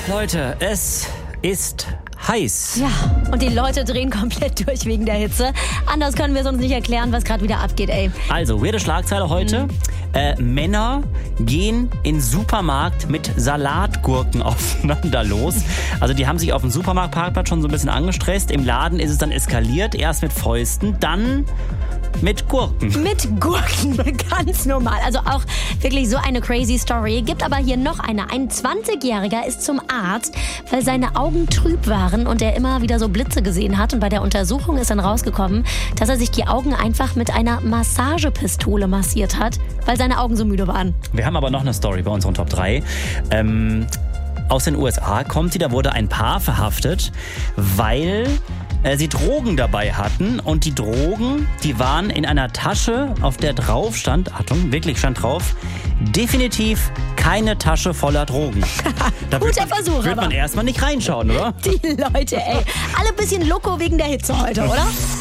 Leute, es ist heiß. Ja, und die Leute drehen komplett durch wegen der Hitze. Anders können wir es uns nicht erklären, was gerade wieder abgeht, ey. Also, weirde Schlagzeile heute. Männer gehen in Supermarkt mit Salatgurken aufeinander los. Also die haben sich auf dem Supermarktparkplatz schon so ein bisschen angestresst. Im Laden ist es dann eskaliert. Erst mit Fäusten, dann mit Gurken. Mit Gurken, ganz normal. Also auch wirklich so eine crazy Story. Gibt aber hier noch eine. Ein 20-Jähriger ist zum Arzt, weil seine Augen trüb waren und er immer wieder so Blitze gesehen hat. Und bei der Untersuchung ist dann rausgekommen, dass er sich die Augen einfach mit einer Massagepistole massiert hat, weil seine Augen so müde waren. Wir haben aber noch eine Story bei unseren Top 3. Aus den USA kommt sie, da wurde ein Paar verhaftet, weil sie Drogen dabei hatten. Und die Drogen, die waren in einer Tasche, auf der drauf stand, Achtung, wirklich stand drauf, definitiv keine Tasche voller Drogen. Da Guter Versuch, wird man erstmal nicht reinschauen, oder? Die Leute, ey. Alle ein bisschen loco wegen der Hitze heute, oder?